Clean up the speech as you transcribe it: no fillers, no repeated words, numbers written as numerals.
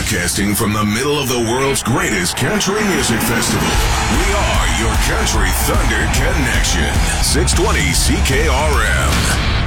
Broadcasting from the middle of the world's greatest country music festival, we are your Country Thunder Connection. 620 CKRM.